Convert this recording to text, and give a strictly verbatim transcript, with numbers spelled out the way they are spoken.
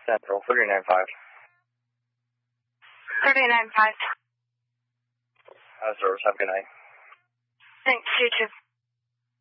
Central, thirty-nine five. thirty-nine five. Uh, service, have a good night. Thanks, you too.